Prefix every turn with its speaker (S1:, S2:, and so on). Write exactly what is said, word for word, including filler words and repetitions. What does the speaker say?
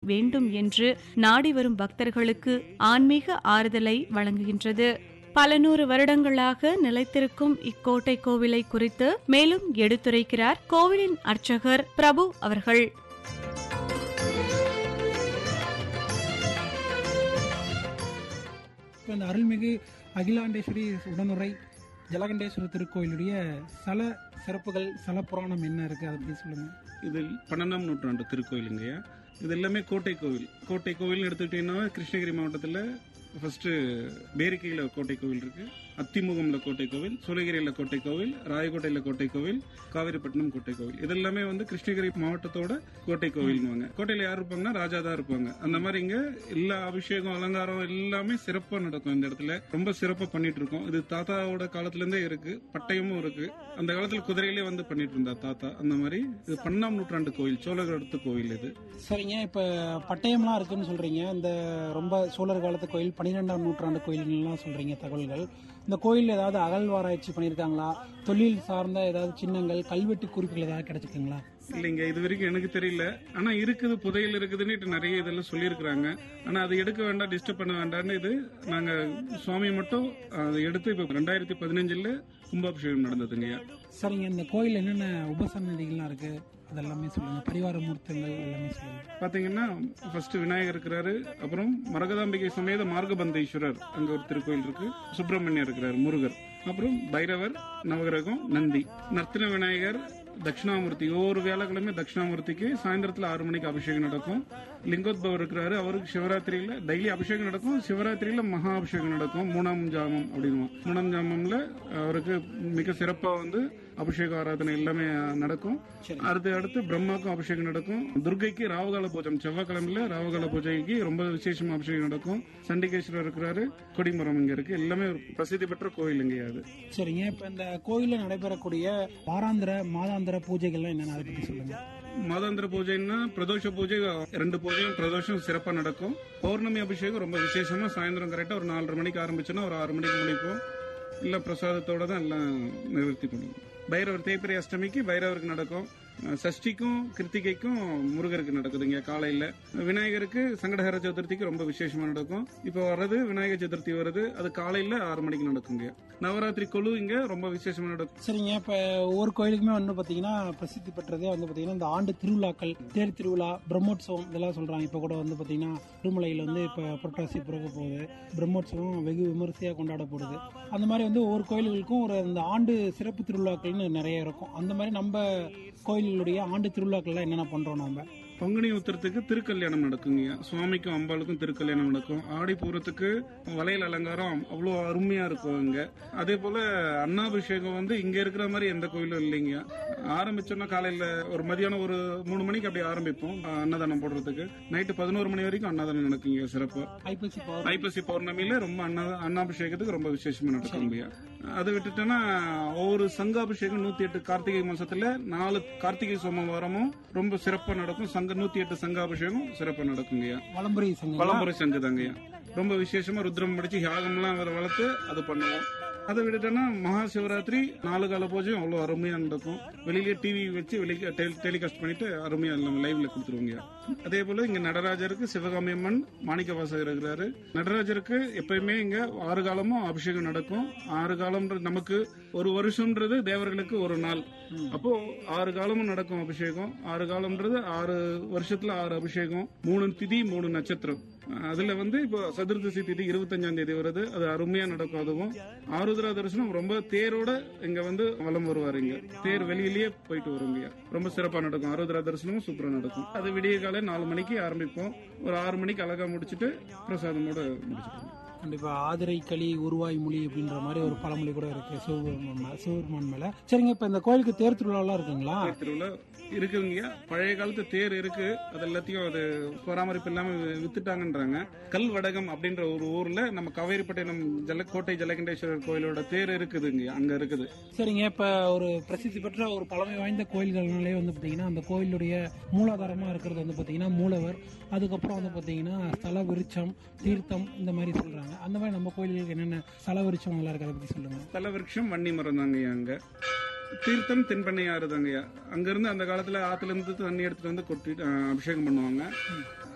S1: வேண்டும் என்று நாடி வரும் பக்தர்களுக்கு ஆன்மீக ஆறுதலை வழங்குகின்றது. பல நூறு வருடங்களாக நிலைத்திருக்கும் இக்கோட்டை கோவிலை குறித்து மேலும் எடுத்துரைக்கிறார் கோவிலின் அர்ச்சகர் பிரபு அவர்கள்.
S2: அருள்மிகு அகிலாண்டேஸ்வரி உடனுரை ஜலகண்டேஸ்வரர் திருக்கோயிலுடைய சல சிறப்புகள், சல புராணம் என்ன இருக்கு அதை பற்றி சொல்லுங்க.
S3: இது பன்னெண்டாம் நூற்றாண்டு திருக்கோயிலுங்கய்யா. இது எல்லாமே கோட்டை கோவில். கோட்டை கோவில் எடுத்துக்கிட்டீங்கன்னா கிருஷ்ணகிரி மாவட்டத்தில் ஃபர்ஸ்ட் பேரிக்கையில கோட்டை கோவில் இருக்கு, அத்திமுகம்ல கோட்டை கோவில், சூளகிரியில கோட்டை கோவில், ராயக்கோட்டையில கோட்டை கோவில், காவிரிப்பட்டினம் கோட்டை கோவில். இதெல்லாமே வந்து கிருஷ்ணகிரி மாவட்டத்தோட கோட்டை கோவில்வாங்க. கோட்டையில யார் இருப்பாங்கன்னா ராஜா தான் இருப்பாங்க. அந்த மாதிரி இங்க எல்லா அபிஷேகம் அலங்காரம் எல்லாமே சிறப்பா நடக்கும். இந்த இடத்துல ரொம்ப சிறப்பா பண்ணிட்டு இருக்கோம். இது தாத்தாவோட காலத்துல இருந்தே இருக்கு, பட்டயமும் இருக்கு. அந்த காலத்துல குதிரையிலே வந்து பண்ணிட்டு இருந்தா தாத்தா. அந்த மாதிரி இது பன்னெண்டாம் நூற்றாண்டு கோவில், சோழர் கோவில் இது.
S2: சரிங்க, இப்ப பட்டயம்லாம் இருக்குன்னு சொல்றீங்க. இந்த ரொம்ப சோழர் காலத்து கோயில், பன்னிரெண்டாம் நூற்றாண்டு கோயில்கள்லாம் சொல்றீங்க தகவல்கள். இந்த கோயில் ஏதாவது அகழ்வாராய்ச்சி பண்ணிருக்காங்களா? தொழில் சார்ந்த ஏதாவது சின்னங்கள், கல்வெட்டு குறிப்புகள் ஏதாவது கிடைச்சிருக்குங்களா?
S3: இல்லைங்க, இது வரைக்கும் எனக்கு தெரியல. ஆனா இருக்குது, புதையல் இருக்குதுன்னு நிறைய இதெல்லாம் சொல்லியிருக்கிறாங்க. ஆனா அதை எடுக்க வேண்டாம், டிஸ்டர்ப் பண்ண வேண்டாம்னு இது நாங்க சுவாமி மட்டும் அதை எடுத்து இப்ப ரெண்டாயிரத்தி பதினஞ்சுல கும்பாபிஷேகம் நடந்ததுங்கய்யா.
S2: சரிங்க, இந்த கோயில் என்னென்ன உபசன்னதிகள்லாம் இருக்கு அதெல்லாமே சொல்லுங்க. பரிவார மூர்த்தங்கள் எல்லாமே சொல்லுங்க.
S3: பாத்தீங்கன்னா ஃபர்ஸ்ட் விநாயகர் இருக்கிறாரு, அப்புறம் மரகதாம்பிகை சமேத மார்கபந்தேஸ்வரர் அங்க ஒரு திருக்கோயில் இருக்கு, சுப்பிரமணியர் இருக்கிறார், முருகர், அப்புறம் பைரவர், நவகிரகம், நந்தி, நர்த்தன விநாயகர், தட்சிணாமூர்த்தி. ஒவ்வொரு வேலைக்கிழமை தட்சிணாமூர்த்திக்கு சாயந்தரத்துல ஆறு மணிக்கு அபிஷேகம் நடக்கும். லிங்கோத்பவர் இருக்கிறாரு, அவருக்கு சிவராத்திரியில டெய்லி அபிஷேகம் நடக்கும். சிவராத்திரியில மகா அபிஷேகம் நடக்கும், மூணாம் ஜாமம் அப்படின்னு. மூணாம் ஜாமம்ல அவருக்கு மிக சிறப்பா வந்து அபிஷேக ஆராதனை எல்லாமே நடக்கும். அடுத்து அடுத்து பிரம்மாக்கும் அபிஷேகம் நடக்கும். துர்கைக்கு ராவகால பூஜை, செவ்வாய்க்கிழமையில ராவகால பூஜைக்கு ரொம்ப விசேஷமா அபிஷேகம் நடக்கும். சண்டிகேஸ்வரர் இருக்கிறாரு, கொடிமரம் இங்க இருக்கு. எல்லாமே பிரசித்தி பெற்ற கோயில் இங்கே. அது
S2: சரிங்க, இப்ப இந்த கோயில நடைபெறக்கூடிய வாராந்திர மாதாந்திர பூஜைகள்லாம் என்னன்னு அதை பத்தி சொல்லுங்க.
S3: மாதாந்திர பூஜைன்னா பிரதோஷ பூஜை, ரெண்டு பூஜையும் பிரதோஷம் சிறப்பா நடக்கும். பௌர்ணமி அபிஷேகம் ரொம்ப விசேஷமா சாயந்தரம் கரெக்டா ஒரு நாலரை மணிக்கு ஆரம்பிச்சுன்னா ஒரு ஆறு மணிக்கு முடிப்போம். இல்ல பிரசாதத்தோட தான் எல்லாம் நிவர்த்தி பண்ணுவோம். பைரவர் தேய்பிரை அஷ்டமிக்கு பைரவருக்கு நடக்கும். சஷ்டிக்கும் கிருத்திகைக்கும் முருகருக்கு நடக்குதுங்க காலையில. விநாயகருக்கு சங்கடஹர சதுர்த்திக்கு ரொம்ப விசேஷமா நடக்கும். இப்ப வர்றது விநாயகர் சதுர்த்தி வருது, அது காலையில ஆறு மணிக்கு நடக்குங்க. நவராத்திரி கொலு இங்க ரொம்ப விசேஷமா நடக்கும்.
S2: சரிங்க, இப்ப ஒவ்வொரு கோயிலுக்குமே வந்து பாத்தீங்கன்னா பிரசித்தி பெற்றதே வந்து பாத்தீங்கன்னா இந்த ஆண்டு திருவிழாக்கள், தேர் திருவிழா, பிரம்மோற்சவம் இதெல்லாம் சொல்றாங்க. இப்ப கூட வந்து பாத்தீங்கன்னா திருமலையில வந்து இப்ப புரட்டாசி பிறக்க போகுது, பிரம்மோற்சவம் வெகு விமரிசையா கொண்டாடப்படுது. அந்த மாதிரி வந்து ஒவ்வொரு கோயில்களுக்கும் ஒரு இந்த ஆண்டு சிறப்பு திருவிழாக்கள்னு நிறைய இருக்கும். அந்த மாதிரி நம்ம கோயில்களுடைய ஆண்டு திருவிழாக்கள்லாம் என்னென்ன பண்றோம் நம்ம?
S3: பங்குனி உத்திரத்துக்கு திருக்கல்யாணம் நடக்குங்க. சுவாமிக்கும் அம்பாளுக்கும் திருக்கல்யாணம் நடக்கும். ஆடி பூரத்துக்கு வளையல் அலங்காரம் அவ்வளோ அருமையா இருக்கும் இங்க. அதே போல அன்னாபிஷேகம் வந்து இங்க இருக்கிற மாதிரி எந்த கோயிலும் இல்லைங்க. ஆரம்பிச்சோம்னா காலையில ஒரு மதியானம் ஒரு மூணு மணிக்கு அப்படி ஆரம்பிப்போம் அன்னதானம் போடுறதுக்கு. நைட்டு பதினோரு மணி வரைக்கும் அன்னதானம் நடக்குங்க சிறப்பு.
S2: ஐப்பசி
S3: ஐப்பசி பௌர்ணமியில ரொம்ப அன்னா அன்னாபிஷேகத்துக்கு ரொம்ப விசேஷமா நடக்குங்க. அதை விட்டுட்டோன்னா ஒவ்வொரு சங்காபிஷேகம் நூத்தி எட்டு கார்த்திகை மாசத்துல நாலு கார்த்திகை சோமவாரமும் ரொம்ப சிறப்பா நடக்கும். சங்க நூத்தி எட்டு சங்காபிஷேகம் சிறப்பா நடக்குங்கய்யா.
S2: வலம்புரி சங்கம்,
S3: வலம்புரி சங்கு தாங்கய்யா. ரொம்ப விசேஷமா ருத்ரம் படிச்சு யாகம் எல்லாம் வளர்த்து அது பண்ணுவோம். அதை விட்டுட்டோன்னா மகா சிவராத்திரி நாலு கால பூஜையும் அவ்வளவு அருமையா நடக்கும். வெளியிலேயே டிவி வச்சு வெளியே டெலிகாஸ்ட் பண்ணிட்டு அருமையா லைவ்ல கொடுத்துருவோங்க. அதே போல இங்க நடராஜருக்கு சிவகாமி அம்மன் மாணிக்க வாசகர் இருக்கிறாரு. நடராஜருக்கு எப்பயுமே இங்க ஆறு காலமும் அபிஷேகம் நடக்கும். ஆறு காலம் நமக்கு ஒரு வருஷம்ன்றது தேவர்களுக்கு ஒரு நாள். அப்போ ஆறு காலமும் நடக்கும் அபிஷேகம். ஆறு காலம்ன்றது ஆறு வருஷத்துல ஆறு அபிஷேகம், மூணு திதி மூணு நட்சத்திரம். அதுல வந்து இப்போ சதுர்தசி திதி இருபத்தஞ்சாம் தேதி வருது, அது அருமையா நடக்கும். அதுவும் ஆருத்ரா தரிசனம் ரொம்ப தேரோட இங்க வந்து வலம் வருவாரு. இங்க தேர் வெளியிலேயே போயிட்டு வருங்க. ரொம்ப சிறப்பா நடக்கும். ஆருத்ரா தரிசனமும் சூப்பரா நடக்கும். அது விடிய காலை நாலு மணிக்கு ஆரம்பிப்போம். ஒரு ஆறு மணிக்கு அழகா முடிச்சுட்டு பிரசாதமோட முடிச்சுட்டு
S2: கண்டிப்பா ஆதிரை களி உருவாய் மொழி அப்படின்ற மாதிரி ஒரு பழமொழி கூட இருக்கு சிவபெருமான் சிவபெருமான் மேல. சரிங்க, இப்ப இந்த கோயிலுக்கு தேர் திருவிழா எல்லாம் இருக்குங்களா?
S3: திருவிழா இருக்குங்க. பழைய காலத்து தேர் இருக்கு, அது எல்லாத்தையும் அது பராமரிப்பு இல்லாம வித்துட்டாங்கன்றாங்க. கல்வடகம் அப்படின்ற ஒரு ஊர்ல நம்ம காவேரிப்பட்டினம் ஜல கோட்டை ஜலகண்டேஸ்வரர் கோயிலோட தேர் இருக்குதுங்க, அங்க இருக்குது.
S2: சரிங்க, இப்ப ஒரு பிரசித்தி பெற்ற ஒரு பழமை வாய்ந்த கோயில்கள்னாலே வந்து பாத்தீங்கன்னா அந்த கோயிலுடைய மூலாதாரமா இருக்கிறது வந்து பாத்தீங்கன்னா மூலவர், அதுக்கப்புறம் வந்து பாத்தீங்கன்னா ஸ்தல விருட்சம், தீர்த்தம் இந்த மாதிரி சொல்றாங்க. அந்த மாதிரி நம்ம கோயிலுக்கு என்னென்ன ஸ்தல விருட்சம் எல்லாம் இருக்கு அதை பத்தி சொல்லுங்க.
S3: ஸ்தல விருட்சம் வன்னி மரம் தாங்க அங்க. தீர்த்தம் தென்பண்ணை ஆறு தாங்கய்யா. அங்கிருந்து அந்த காலத்துல ஆத்துல இருந்து தண்ணி எடுத்துட்டு வந்து கொட்டி அபிஷேகம் பண்ணுவாங்க.